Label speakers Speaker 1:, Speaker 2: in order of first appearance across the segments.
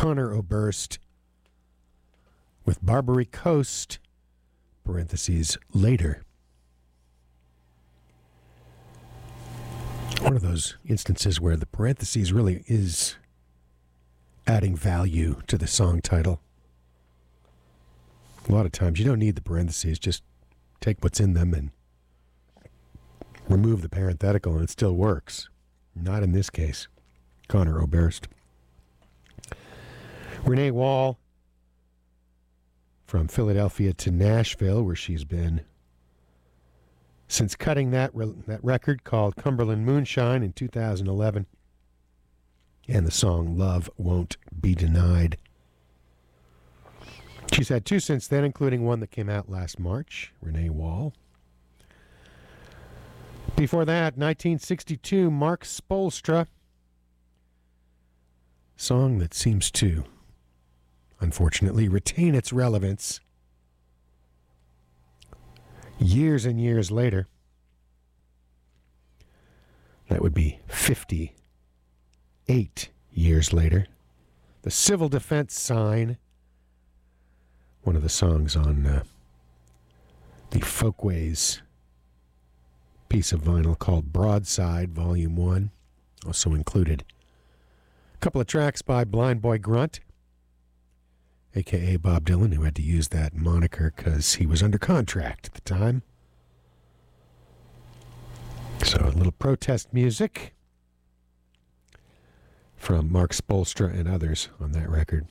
Speaker 1: Conor Oberst with Barbary Coast, parentheses, later. One of those instances where the parentheses really is adding value to the song title. A lot of times you don't need the parentheses, just take what's in them and remove the parenthetical and it still works. Not in this case. Conor Oberst. Renee Wall, from Philadelphia to Nashville, where she's been since cutting that record called Cumberland Moonshine in 2011, and the song Love Won't Be Denied. She's had two since then, including one that came out last March, Renee Wall. Before that, 1962, Mark Spolstra, song that seems to, unfortunately, retain its relevance years and years later. That would be 58 years later. The Civil Defense Sign, one of the songs on the Folkways piece of vinyl called Broadside, Volume 1. Also included a couple of tracks by Blind Boy Grunt, a.k.a. Bob Dylan, who had to use that moniker because he was under contract at the time. So a little protest music from Mark Spolstra and others on that record.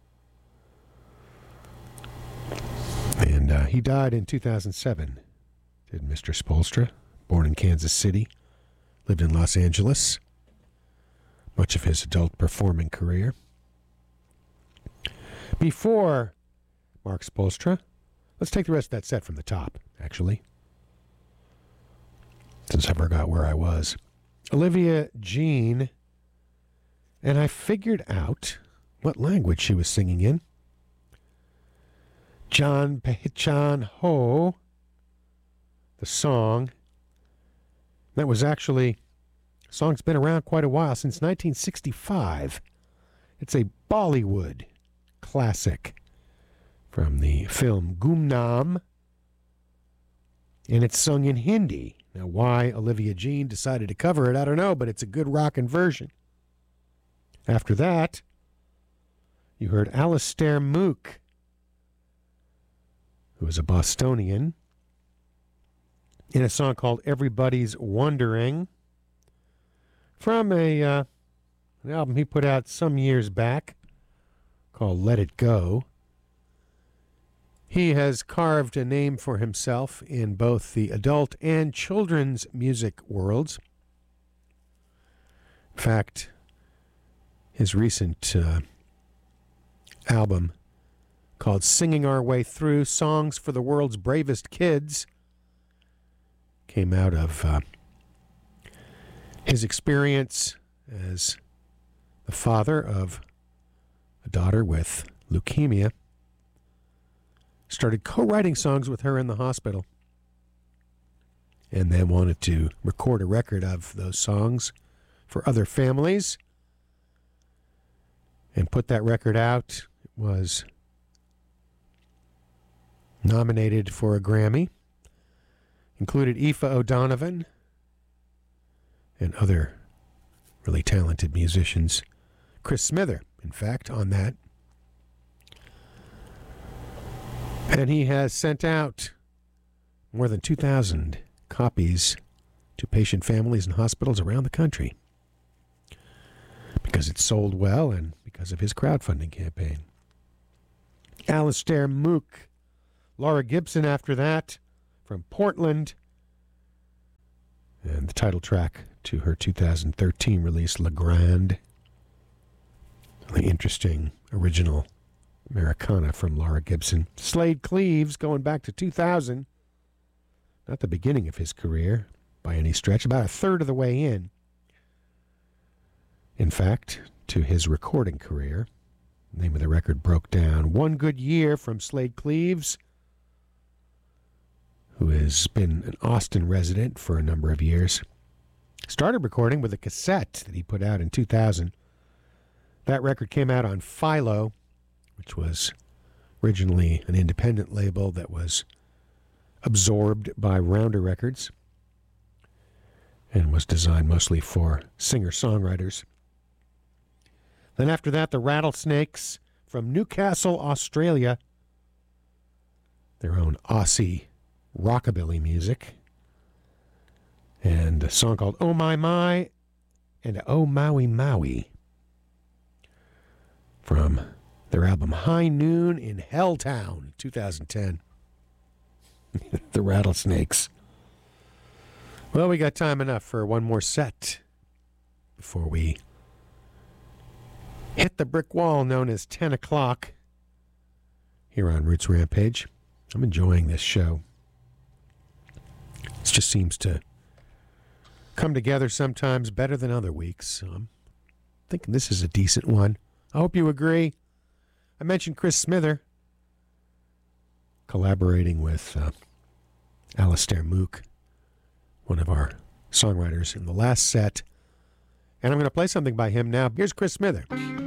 Speaker 1: And he died in 2007, did Mr. Spolstra. Born in Kansas City, lived in Los Angeles much of his adult performing career. Before Mark Spolstra, let's take the rest of that set from the top, actually, since I forgot where I was. Olivia Jean, and I figured out what language she was singing in. John Pehichan Ho, the song. That was actually, the song's been around quite a while, since 1965. It's a Bollywood classic from the film Gumnam, and it's sung in Hindi. Now, why Olivia Jean decided to cover it, I don't know, but it's a good rockin' version. After that, you heard Alistair Mook, who is a Bostonian, in a song called Everybody's Wondering, from an album he put out some years back called Let It Go. He has carved a name for himself in both the adult and children's music worlds. In fact, his recent album called Singing Our Way Through, Songs for the World's Bravest Kids, came out of his experience as the father of a daughter with leukemia. Started co-writing songs with her in the hospital, and then wanted to record a record of those songs for other families and put that record out. It was nominated for a Grammy. Included Aoife O'Donovan and other really talented musicians. Chris Smither, in fact, on that. And he has sent out more than 2,000 copies to patient families and hospitals around the country because it sold well and because of his crowdfunding campaign. Alistair Mook. Laura Gibson after that, from Portland, and the title track to her 2013 release, Le Grand. Really interesting original Americana from Laura Gibson. Slade Cleaves, going back to 2000, not the beginning of his career by any stretch, about a third of the way in fact, to his recording career. The name of the record broke down. One Good Year from Slade Cleaves, who has been an Austin resident for a number of years. Started recording with a cassette that he put out in 2000 That record came out on Philo, which was originally an independent label that was absorbed by Rounder Records and was designed mostly for singer-songwriters. Then after that, the Rattlesnakes from Newcastle, Australia, their own Aussie rockabilly music, and a song called Oh My My and Oh Maui Maui from their album High Noon in Helltown, 2010. The Rattlesnakes. Well, we got time enough for one more set before we hit the brick wall known as 10 o'clock here on Roots Rampage. I'm enjoying this show. It just seems to come together sometimes better than other weeks. So I'm thinking this is a decent one. I hope you agree. I mentioned Chris Smither collaborating with Alistair Mook, one of our songwriters in the last set. And I'm going to play something by him now. Here's Chris Smither.